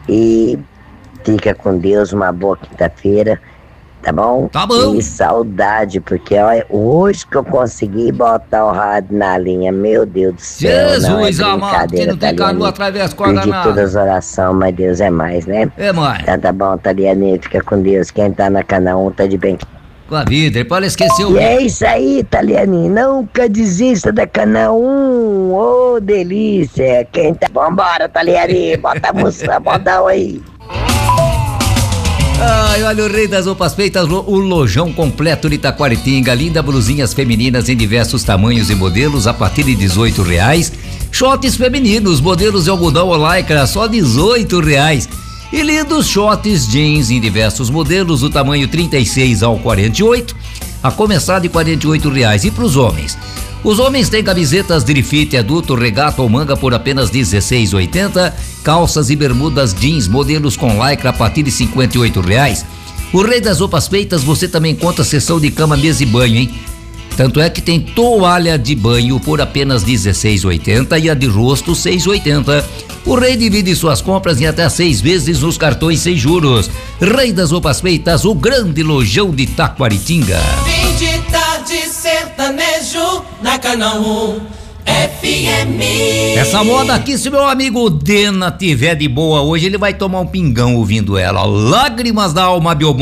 E fica com Deus, uma boa quinta-feira, tá bom? Tá bom. E saudade, porque olha, hoje que eu consegui botar o rádio na linha, meu Deus do céu. Jesus amado, quem não tem canoa através corda nada. Perdi todas as orações, mas Deus é mais, né? É mais. Então tá bom, Taliane, fica com Deus. Quem tá na canal 1 tá de bem. Com a vida, ele pode esquecer o... E é isso aí, Taliane, nunca desista da canal 1, ô delícia. Quem tá... Vambora, Taliane, bota a música, bota aí. Ai, olha, o rei das roupas feitas, o lojão completo de Taquaritinga, linda blusinhas femininas em diversos tamanhos e modelos a partir de R$18. Shorts femininos, modelos de algodão ou lycra, só R$18. E lindos shorts jeans em diversos modelos, do tamanho 36 ao 48, a começar de R$48. E para os homens? Os homens têm camisetas de fit adulto, regata ou manga por apenas R$16,80, calças e bermudas jeans, modelos com lycra a partir de R$58. O rei das roupas feitas, você também conta seção de cama, mesa e banho, hein? Tanto é que tem toalha de banho por apenas R$16,80 e a de rosto R$6,80. O rei divide suas compras em até 6 vezes nos cartões sem juros. Rei das roupas feitas, o grande lojão de Taquaritinga. Fim de tarde sertanejo na canal 1 FM. Essa moda aqui, se meu amigo Dena tiver de boa hoje, ele vai tomar um pingão ouvindo ela. Lágrimas da alma, Biomon.